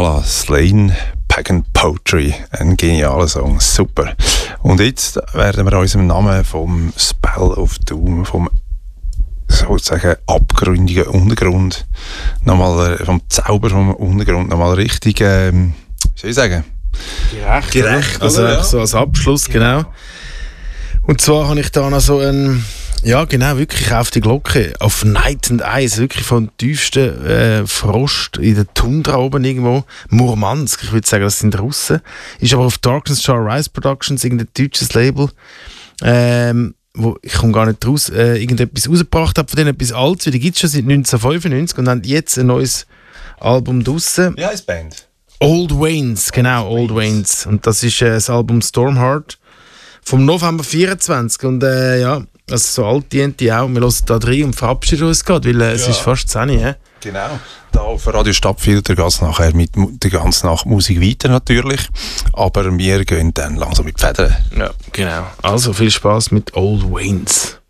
Voilà, Slain Pagan Poetry, ein genialer Song, super. Und jetzt werden wir unserem Namen vom Spell of Doom, vom sozusagen abgründigen Untergrund, nochmal vom Zauber vom Untergrund, nochmal richtig, wie soll ich sagen? Gerecht, also oder? so als Abschluss, genau. Und zwar habe ich da noch so ein, ja genau, wirklich auf die Glocke, auf Night and Ice, wirklich vom tiefsten Frost in der Tundra oben irgendwo, Murmansk, ich würde sagen, das sind Russen, ist aber auf Darkness Shall Rise Productions, irgendein deutsches Label, wo ich komme gar nicht raus, irgendetwas rausgebracht habe von denen, etwas Altes, die gibt es schon seit 1995 und haben jetzt ein neues Album draussen. Wie heisst die Band? Old Waynes, genau, Old Waynes. Und das ist das Album Stormheart vom November 24. Und ja, also so alt dient die auch. Wir hören da rein und verabschieden uns gerade, weil es ist fast 10 Uhr. Genau. Da auf Radio Stadtfilter geht es nachher mit der ganzen Nacht Musik weiter natürlich. Aber wir gehen dann langsam mit die Federn. Ja, genau. Also viel Spaß mit Old Waynes.